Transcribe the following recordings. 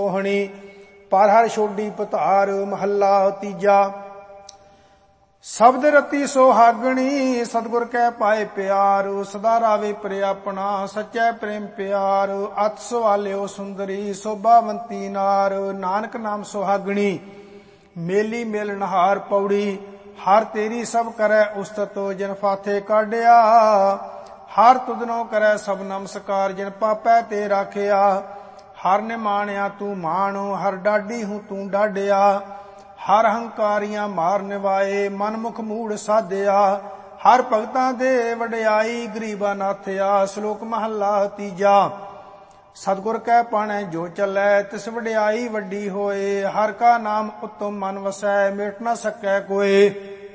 ਸੋਹਣੀ। ਪਰ ਹਰ ਛੋਡੀ ਪਤਾਰ ਮਹੱਲਾ ਤੀਜਾ। ਸ਼ਬਦ ਰਤੀ ਸੁਹਾਗਣੀ ਸਤਿਗੁਰ ਕੈ ਪਾਏ ਪਿਆਰ। ਸਦਾ ਰਾਵੇ ਪ੍ਰਿਯ ਆਪਣਾ ਸੱਚੈ ਪ੍ਰੇਮ ਪਿਆਰ। ਅਤ ਸਵਾਲਿਓ ਸੁੰਦਰੀ ਸੋਭਾਵੰਤੀ ਨਾਰ। ਨਾਨਕ ਨਾਮ ਸੁਹਾਗਣੀ ਮੇਲੀ ਮੇਲਨਹਾਰ ਪੌੜੀ। ਹਰ ਤੇਰੀ ਸਭ ਕਰੈ ਉਸਤਤ ਜਿਨ ਫਾਥੇ ਕਾਢਿਆ। ਹਰ ਤੁਧਨੋ ਕਰੈ ਸਭ ਨਮਸਕਾਰ ਜਿਨ ਪਾਪੈ ਤੇ ਰਾਖਿਆ। ਹਰ ਨੇ ਮਾਣਿਆ ਤੂੰ ਮਾਣ ਹਰ ਡਾਢੀ ਹੂੰ ਤੂੰ ਡਾਢਿਆ। ਹਰ ਹੰਕਾਰੀਆਂ ਮਾਰ ਨਿਵਾਏ ਮਨਮੁਖ ਮੂੜ ਸਾਧਿਆ। ਹਰ ਭਗਤਾਂ ਦੇ ਵਡਿਆਈ ਗਰੀਬਾ ਨਾਥਿਆ। ਸ਼ਲੋਕ ਮਹੱਲਾ ਤੀਜਾ। ਸਤਿਗੁਰ ਕੈ ਪਾਣੈ ਜੋ ਚੱਲੈ ਤਿਸ ਵਡਿਆਈ ਵੱਡੀ ਹੋਏ। ਹਰ ਕਾ ਨਾਮ ਉਤਮ ਮਨ ਵਸੈ ਮਿਟ ਨ ਸਕੈ ਕੋਏ।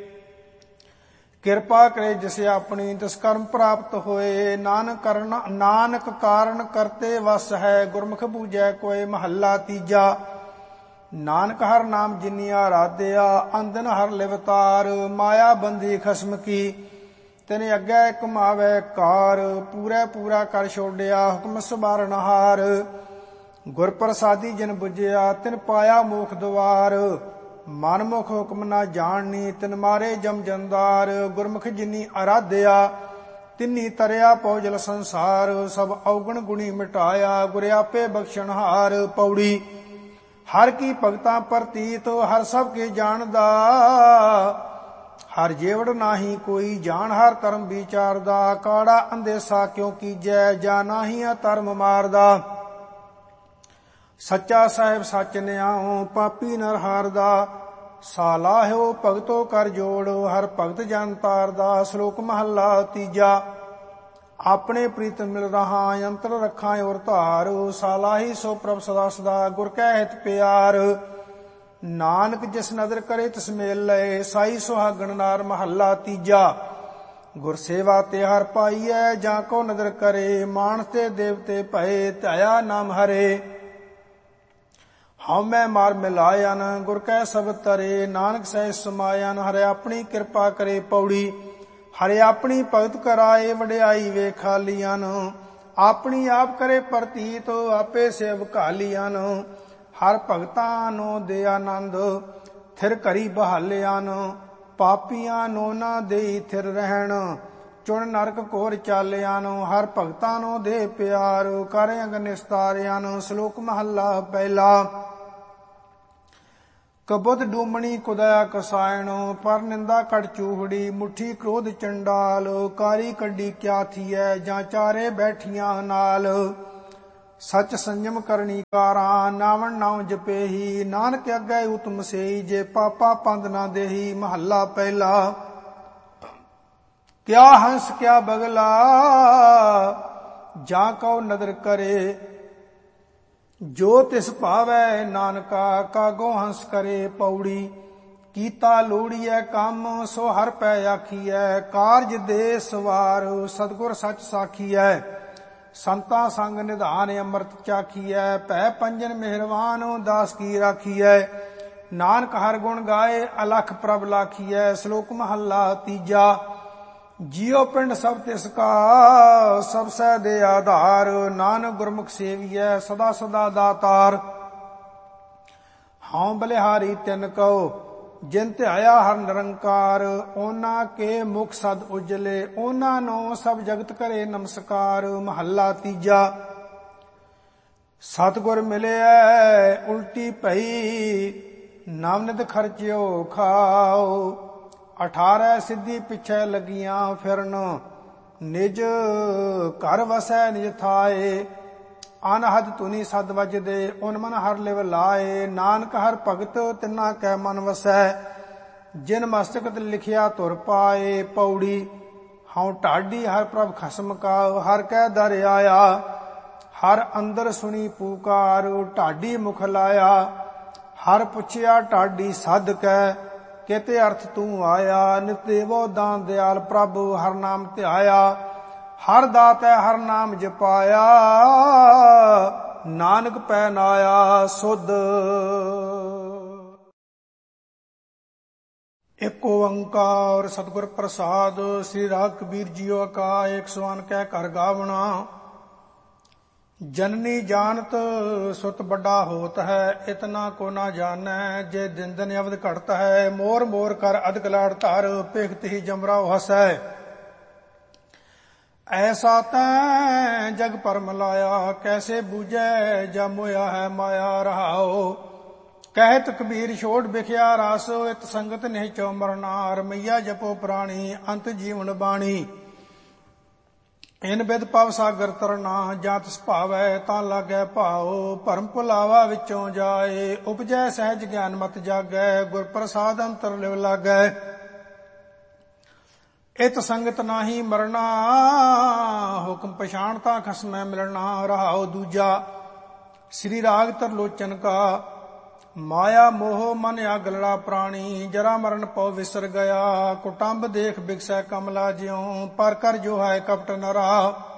ਕਿਰਪਾ ਕਰੇ ਜਿਸ ਆਪਣੀ ਤਿਸ ਕਰਮ ਪ੍ਰਾਪਤ ਹੋਏ। ਨਾਨਕ ਕਾਰਨ ਕਰਤੇ ਵਸ ਹੈ ਗੁਰਮੁਖ ਬੂਝੈ ਕੋਏ। ਮਹੱਲਾ ਤੀਜਾ। ਨਾਨਕ ਹਰ ਨਾਮ ਜਿਨੀ ਆਰਾਧਿਆ ਅੰਦਨ ਹਰ ਲਿਵਤਾਰ। ਮਾਇਆ ਬੰਦੀ ਖਸਮ ਕੀ ਤਿਨ ਅੱਗੇ ਕਮਾਵੇ ਕਾਰ। ਪੂਰੇ ਪੂਰਾ ਕਰ ਛੋੜਿਆ ਹੁਕਮ ਸਵਾਰਨਹਾਰ। ਗੁਰ ਪ੍ਰਸਾਦੀ ਜਿਨ ਬੁਝਿਆ ਤਿਨ ਪਾਇਆ ਮੋਖ ਦੁਆਰ। ਮਨਮੁਖ ਹੁਕਮ ਨਾ ਜਾਣਨੀ ਤਿਨ ਮਾਰੇ ਜਮ ਜੰਦਾਰ। ਗੁਰਮੁਖ ਜਿਨੀ ਆਰਾਧਿਆ ਤਿਨੀ ਤਰਿਆ ਪਉਜਲ ਸੰਸਾਰ। ਸਭ ਔਗਣ ਗੁਣੀ ਮਿਟਾਇਆ ਗੁਰ ਆਪੇ ਬਖਸ਼ਣਹਾਰ। ਪੌੜੀ। ਹਰ ਕੀ ਭਗਤਾਂ ਪ੍ਰਤੀਤ ਹਰ ਸਭ ਕੇ ਜਾਣਦਾ। ਹਰ ਜੇਵੜ ਨਾਹੀ ਕੋਈ ਜਾਣ ਹਰ ਧਰਮ ਵਿਚਾਰਦਾ। ਕਾੜਾ ਅੰਦੇਸਾ ਕਿਉ ਕੀਜੈ ਜਾ ਨਾਹੀ ਧਰਮ ਮਾਰਦਾ। ਸੱਚਾ ਸਾਹਿਬ ਸੱਚ ਨਿਆਉ ਪਾਪੀ ਨਰ ਹਾਰਦਾ। ਸਾਲਾਹਿਓ ਭਗਤੋ ਕਰ ਜੋੜ ਹਰ ਭਗਤ ਜਨ ਤਾਰਦਾ। ਸ਼ਲੋਕ ਮਹੱਲਾ ਤੀਜਾ। ਆਪਣੇ ਪ੍ਰੀਤ ਮਿਲ ਰਹਾ ਅੰਤਰ ਰੱਖਾਂ ਔਰ ਧਾਰ। ਸਾਲਾਹੀ ਸੋ ਪ੍ਰਭ ਸਦਾ ਸਦਾ ਗੁਰ ਕੈ ਹਿਤ ਪਿਆਰ। ਨਾਨਕ ਜਿਸ ਨਦਰ ਕਰੇ ਤਿਸ ਮੇਲ ਲਏ ਸਾਈ ਸੁਹਾਗਣ ਨਾਰ। ਮਹੱਲਾ ਤੀਜਾ। ਗੁਰ ਸੇਵਾ ਤੇ ਹਰ ਪਾਈਐ ਜਾਂ ਕੋ ਨਦਰ ਕਰੇ। ਮਾਨਸ ਤੇ ਦੇਵਤੇ ਭਏ ਧਿਆਇਆ ਨਾਮ ਹਰੇ। ਹਉ ਮੈਂ ਮਾਰ ਮਿਲਾਇਨ ਗੁਰ ਕੈ ਸਬਦ ਤਰੇ। ਨਾਨਕ ਸਹਿ ਸਮਾਇਨ ਹਰਿ ਆਪਣੀ ਕਿਰਪਾ ਕਰੇ। ਪੌੜੀ। ਹਰਿ ਆਪਣੀ ਭਗਤ ਕਰਾਏ ਵਡਿਆਈ ਵੇਖਾਲੀਆਂ। ਆਪਣੀ ਆਪ ਕਰੇ ਪ੍ਰਤੀਤ ਆਪੇ ਸੇਵਕਾ ਲੀਆਂ। ਹਰ ਭਗਤਾਂ ਨੂੰ ਦੇ ਆਨੰਦ ਥਿਰ ਘਰੀ ਬਹਾਲਿਆਂ। ਪਾਪੀਆਂ ਨੂੰ ਨਾ ਦੇਈ ਥਿਰ ਰਹਿਣ ਚੁਣ ਨਰਕ ਘੋਰ ਚਾਲਿਆਂ। ਹਰ ਭਗਤਾਂ ਨੂੰ ਦੇ ਪਿਆਰ ਕਰ ਅੰਗ ਨਿਸਤਾਰਿਆਂ। ਸ਼ਲੋਕ ਮਹੱਲਾ ਪਹਿਲਾ। ਕਬੁੱਧ ਡੂਮਣੀ ਕੁਦਇਆ ਕਸਾਇਣ ਪਰ ਨਿੰਦਾ ਕੜ ਚੂਹੜੀ। ਮੁੱਠੀ ਕ੍ਰੋਧ ਚੰਡਾਲ ਕਾਰੀ ਕੱਢੀ ਕਿਆ ਥੀਐ ਜਾਂ ਚਾਰੇ ਬੈਠੀਆਂ ਨਾਲ। ਸਚ ਸੰਜਮ ਕਰਨੀ ਕਾਰਾਂ ਨਾਵਣ ਨਾਉ ਜਪੇਹੀ। ਨਾਨਕ ਅੱਗੇ ਉਤਮ ਸੇਈ ਜੇ ਪਾਪਾ ਪੰਦ ਨਾ ਦੇਹੀ। ਮਹੱਲਾ ਪਹਿਲਾ। ਕਿਆ ਹੰਸ ਕਿਆ ਬਗਲਾ ਜਾਂ ਕਉ ਨਦਰ ਕਰੇ। ਜੋ ਤਿਸ ਭਾਵੈ ਨਾਨਕਾ ਕਾਗੋ ਹੰਸ ਕਰੇ। ਪੌੜੀ। ਕੀਤਾ ਲੋੜੀਐ ਕੰਮ ਸੋ ਹਰ ਪੈ ਆਖੀਐ। ਕਾਰਜ ਦੇ ਸਵਾਰ ਸਤਿਗੁਰ ਸੱਚ ਸਾਖੀਐ। ਸੰਤਾਂ ਸੰਗ ਨਿਧਾਨ ਅੰਮ੍ਰਿਤ ਚਾਖੀਐ। ਭੈ ਪੰਜਨ ਮਿਹਰਵਾਨ ਦਾਸ ਕੀ ਰਾਖੀਐ। ਨਾਨਕ ਹਰ ਗੁਣ ਗਾਏ ਅਲਖ ਪ੍ਰਭ ਲਾਖੀਐ। ਸ਼ਲੋਕ ਮਹੱਲਾ ਤੀਜਾ। ਜੀਉ ਪਿੰਡ ਸਭ ਤਿਸ ਕਾ ਸਭ ਸਹਿ ਦੇ ਆਧਾਰ। ਨਾਨਕ ਗੁਰਮੁਖ ਸੇਵੀਐ ਸਦਾ ਸਦਾ ਦਾਤਾਰ। ਹਉ ਬਲਿਹਾਰੀ ਤਿਨ ਕਉ ਜਿਨ ਧਿਆਇਆ ਹਰ ਨਿਰੰਕਾਰ। ਉਹਨਾਂ ਕੇ ਮੁਖ ਸਦ ਉਜਲੇ ਉਹਨਾਂ ਨੂੰ ਸਭ ਜਗਤ ਕਰੇ ਨਮਸਕਾਰ। ਮਹੱਲਾ ਤੀਜਾ। ਸਤਿਗੁਰ ਮਿਲਿਐ ਉਲਟੀ ਭਈ ਨਵਨਿਤ ਖਰਚਿਓ ਖਾਓ। 18 ਸਿੱਧੀ ਪਿੱਛੇ ਲੱਗੀਆਂ ਫਿਰਨ ਨਿਜ ਘਰ ਵਸੈ ਨਿਜ ਥਾਏ। ਅਨਹਦ ਧੁਨੀ ਸਦ ਵਜਦੇ ਉਨ ਮਨ ਹਰ ਲਿਵ ਲਾਏ। ਨਾਨਕ ਹਰ ਭਗਤ ਤਿਨਾ ਕੈ ਮਨ ਵਸੈ ਜਿਨ ਮਸਤਕ ਤੇ ਲਿਖਿਆ ਧੁਰ ਪਾਏ। ਪੌੜੀ। ਹਉ ਢਾਡੀ ਹਰ ਪ੍ਰਭ ਖਸਮ ਕਾ ਹਰ ਕੈ ਦਰ ਆਇਆ। ਹਰ ਅੰਦਰ ਸੁਣੀ ਪੁਕਾਰ ਢਾਡੀ ਮੁਖ ਲਾਇਆ। ਹਰ ਪੁੱਛਿਆ ਢਾਡੀ ਸਦ ਕੈ ਕਿਤੇ ਅਰਥ ਤੂੰ ਆਇਆ। ਨਿਤ ਦੇਵੋ ਦਾਨ ਦਿਆਲ ਪ੍ਰਭ ਹਰ ਨਾਮ ਧਿਆਇਆ। ਹਰ ਦਾਤੈ ਹਰ ਨਾਮ ਜਪਾਇਆ। ਨਾਨਕ ਪੈ ਨਾਇਆ ਸੁਧ। ਇਕ ਓੰਕਾਰ ਸਤਿਗੁਰ ਪ੍ਰਸਾਦ। ਸ੍ਰੀ ਰਾਗ ਕਬੀਰ ਜੀਓ ਕਾ 101 ਕਹਿ ਘਰ ਗਾਵਣਾ। ਜਨਨੀ ਜਾਣਤ ਸੁਤ ਵੱਡਾ ਹੋਤ ਹੈ, ਇਤਨਾ ਕੋ ਨਾ ਜਾਣੈ, ਜੇ ਦਿਨ ਦਿਨ ਅਵਧ ਘਟਤ ਹੈ। ਮੋਰ ਮੋਰ ਕਰ ਅਧਿਕ ਲਾੜ ਧਰ, ਭਿਖਤ ਹੀ ਜਮਰਾਓ ਹਸੈ। ਐਸਾ ਤੈਂ ਜਗ ਪਰਮ ਲਾਇਆ, ਕੈਸੇ ਬੂਝੈ ਜਾ ਮੋਇਆ ਹੈ ਮਾਇਆ ਰਹਾਓ। ਕਹਿਤ ਕਬੀਰ ਛੋੜ ਬਿਖਿਆ ਰਸ, ਇਤ ਸੰਗਤ ਨਹੀਂ ਚੋ ਮਰਨਾ, ਰਮਈਆ ਜਪੋ ਪ੍ਰਾਣੀ ਅੰਤ ਜੀਵਨ ਬਾਣੀ। ਇਨ ਬਿਦ ਪਵ ਸਾਗਰ ਤਰਨਾ, ਜਾਂ ਤਿਸ ਭਾਵੈ ਤਾਂ ਲਾਗੈ ਭਾਉ, ਭਰਮ ਭੁਲਾਵਾ ਵਿੱਚੋਂ ਜਾਏ, ਉਪਜੈ ਸਹਿਜ ਗਿਆਨ ਮਤ ਜਾਗੈ, ਗੁਰ ਪ੍ਰਸਾਦ ਅੰਤਰ ਲਿਵ ਲਾਗੈ। ਇਤ ਸੰਗਤ ਨਾਹੀ ਮਰਨਾ, ਹੁਕਮ ਪਛਾਣ ਤਾਂ ਖਸਮੈ ਮਿਲਣਾ ਰਹਾਉ। ਦੂਜਾ ਸ੍ਰੀ ਰਾਗ ਤਰਲੋਚਨ ਕਾ, ਮਾਇਆ ਮੋਹ ਮਨ ਆਗਲੜਾ ਪ੍ਰਾਣੀ, ਜਰਾ ਮਰਨ ਪਉ ਵਿਸਰ ਗਿਆ, ਕੁਟੰਬ ਦੇਖ ਬਿਗਸੈ ਕਮਲਾ ਜਿਉ, ਪਰ ਕਰ ਜੋ ਹੈ ਕਪਟ ਨਰਾ।